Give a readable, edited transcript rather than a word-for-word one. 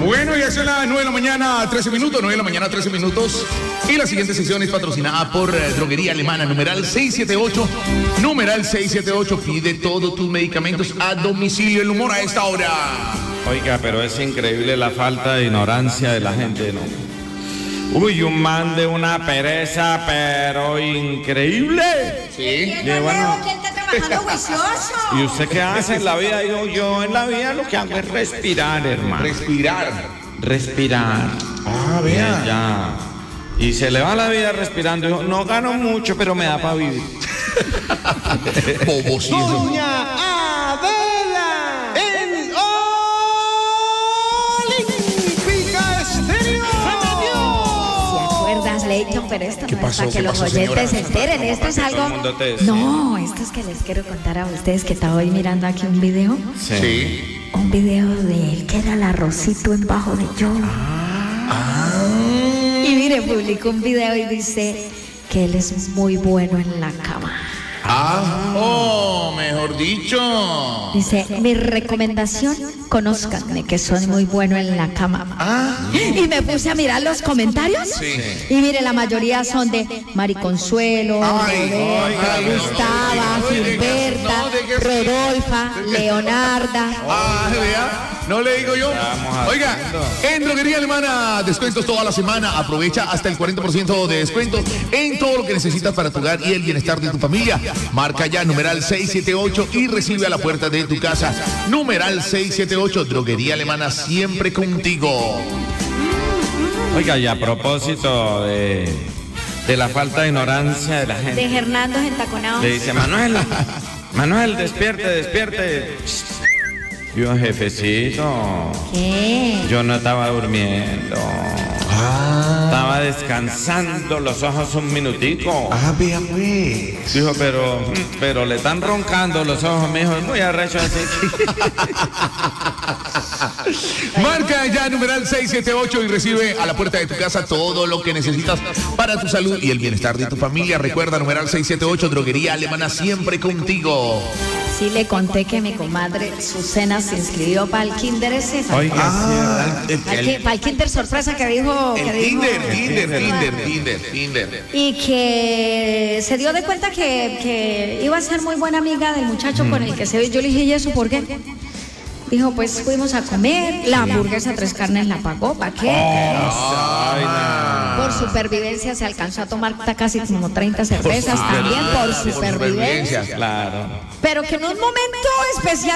Bueno, ya son las 9 de la mañana, 13 minutos, 9 de la mañana, 13 minutos. Y la siguiente sesión es patrocinada por Droguería Alemana, numeral 678. Numeral 678, pide todos tus medicamentos a domicilio. El humor a esta hora. Oiga, pero es increíble la falta de ignorancia de la gente, ¿no? Uy, un man de una pereza, pero increíble. Sí. Bueno, que él está trabajando juicioso. ¿Y usted qué hace en la vida? Yo en la vida lo que hago es respirar, hermano. Respirar. Ah, vea. Ya. Y se le va la vida respirando. Dijo, no gano mucho, pero me da para vivir. Bobosito. Doña Adela en Olímpica Estéreo. ¿Se acuerdas, Leighton? Pero esto no es pasó? para que ¿Qué los pasó, oyentes se señora? enteren. Esto es Todo algo... el mundo te decía. No, esto es que les quiero contar a ustedes que estaba hoy mirando aquí un video. Sí. Un video de él que era el arrocito en bajo de yo. Y mire, publicó un video y dice que él es muy bueno en la cama. Mejor dicho. Dice, mi recomendación, conózcanme que soy muy bueno en la cama. Y me puse a mirar los comentarios. Sí. Y mire, la mayoría son de Mariconsuelo, Ay, Roberta, oiga, Gustava, no digas, Gilberta, no digas. Rodolfa, Leonarda. Vea, no le digo yo. Oiga, en Droguería Alemana, descuentos toda la semana. Aprovecha hasta el 40% de descuento en todo lo que necesitas para tu hogar y el bienestar de tu familia. Marca ya numeral 678 y recibe a la puerta de tu casa. Numeral 678, Droguería Alemana, siempre contigo. Oiga, y a propósito de la falta de ignorancia de la gente. De Hernando entaconados. Le dice, Manuel, despierte. Yo, jefecito, ¿Qué? yo no estaba durmiendo. Estaba descansando los ojos un minutico. Vea pues. Dijo, pero le están roncando los ojos, mijo, es muy arrecho así. Marca ya numeral 678 y recibe a la puerta de tu casa todo lo que necesitas para tu salud y el bienestar de tu familia. Recuerda, numeral 678, Droguería Alemana, siempre contigo. Sí le conté que mi comadre Susana se inscribió para el kinder ese. Oiga, Para el kinder sorpresa que dijo. Kinder. Y que se dio de cuenta que iba a ser muy buena amiga del muchacho con el que se ve. Yo le dije, ¿y eso por qué? Dijo, pues fuimos a comer, la hamburguesa 3 carnes la pagó, ¿para qué? Por supervivencia se alcanzó a tomar casi como 30 cervezas también por supervivencia. claro. Pero que en un momento especial